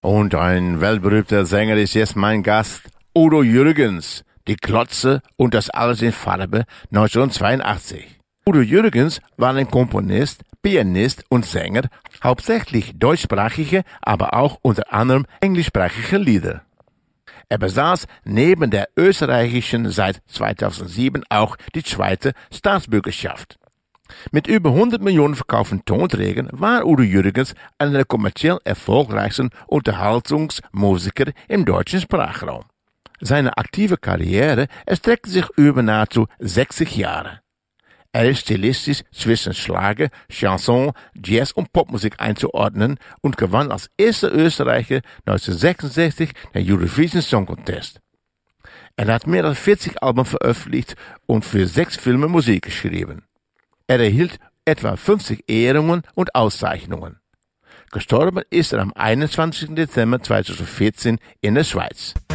Und ein weltberühmter Sänger ist jetzt mein Gast, Udo Jürgens, die Klotze und das alles in Farbe, 1982. Udo Jürgens war ein Komponist, Pianist und Sänger, hauptsächlich deutschsprachige, aber auch unter anderem englischsprachige Lieder. Er besaß neben der österreichischen seit 2007 auch die zweite Staatsbürgerschaft. Mit über 100 Millionen verkauften Tonträgern war Udo Jürgens einer der kommerziell erfolgreichsten Unterhaltungsmusiker im deutschen Sprachraum. Seine aktive Karriere erstreckte sich über nahezu 60 Jahre. Er ist stilistisch zwischen Schlager, Chanson, Jazz und Popmusik einzuordnen und gewann als erster Österreicher 1966 den Eurovision Song Contest. Er hat mehr als 40 Alben veröffentlicht und für 6 Filme Musik geschrieben. Er erhielt etwa 50 Ehrungen und Auszeichnungen. Gestorben ist er am 21. Dezember 2014 in der Schweiz.